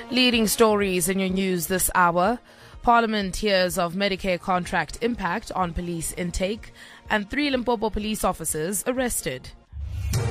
Leading stories in your news this hour. Parliament hears of Medicare contract impact on police intake, and 3 Limpopo police officers arrested.